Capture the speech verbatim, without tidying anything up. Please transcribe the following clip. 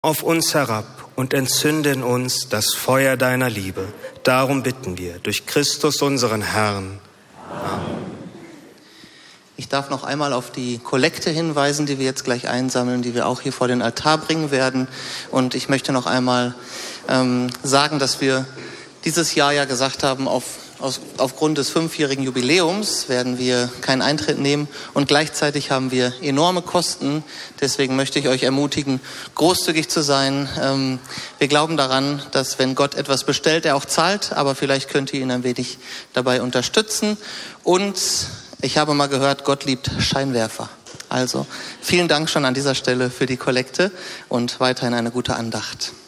auf uns herab und entzünde in uns das Feuer deiner Liebe. Darum bitten wir, durch Christus unseren Herrn. Amen. Ich darf noch einmal auf die Kollekte hinweisen, die wir jetzt gleich einsammeln, die wir auch hier vor den Altar bringen werden. Und ich möchte noch einmal ähm, sagen, dass wir dieses Jahr ja gesagt haben, auf, aus, aufgrund des fünfjährigen Jubiläums werden wir keinen Eintritt nehmen. Und gleichzeitig haben wir enorme Kosten. Deswegen möchte ich euch ermutigen, großzügig zu sein. Ähm, wir glauben daran, dass wenn Gott etwas bestellt, er auch zahlt. Aber vielleicht könnt ihr ihn ein wenig dabei unterstützen. Und ich habe mal gehört, Gott liebt Scheinwerfer. Also vielen Dank schon an dieser Stelle für die Kollekte und weiterhin eine gute Andacht.